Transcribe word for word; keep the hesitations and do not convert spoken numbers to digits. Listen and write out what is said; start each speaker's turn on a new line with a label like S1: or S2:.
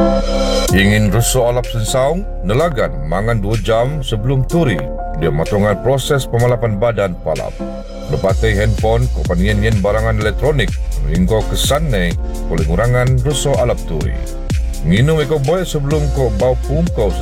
S1: Ingin reso alap sensaung, nelagan mangan dua jam sebelum turi. Dia matungan proses pemalapan badan palap. Lepatai handphone ko panian-yan barangan elektronik hingga kesan ni oleh ngurangan reso alap turi. Nginum ikaw boy sebelum ko bau pum kau